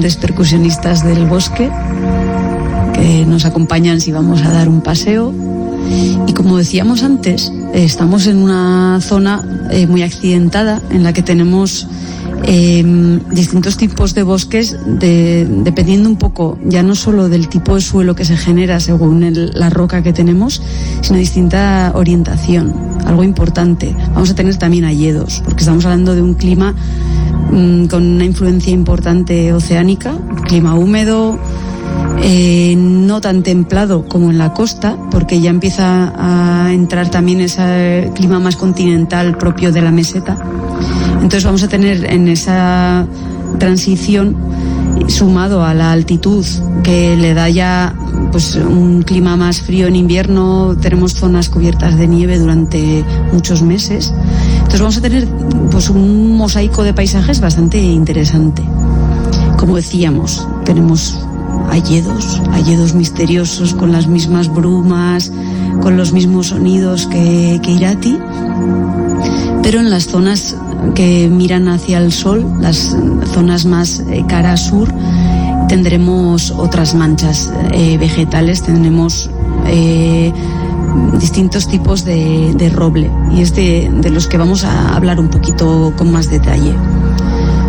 grandes percusionistas del bosque que nos acompañan si vamos a dar un paseo. Y como decíamos antes, estamos en una zona muy accidentada en la que tenemos distintos tipos de bosques dependiendo un poco ya no solo del tipo de suelo que se genera según la roca que tenemos, sino distinta orientación. Algo importante, vamos a tener también hayedos, porque estamos hablando de un clima con una influencia importante oceánica, clima húmedo, no tan templado como en la costa, porque ya empieza a entrar también ese clima más continental propio de la meseta. Entonces vamos a tener en esa transición, sumado a la altitud que le da ya pues un clima más frío en invierno, tenemos zonas cubiertas de nieve durante muchos meses. Entonces vamos a tener pues un mosaico de paisajes bastante interesante. Como decíamos, tenemos hayedos misteriosos con las mismas brumas, con los mismos sonidos que Irati, pero en las zonas que miran hacia el sol, las zonas más cara sur, tendremos otras manchas vegetales, tendremos distintos tipos de roble, y es de los que vamos a hablar un poquito con más detalle.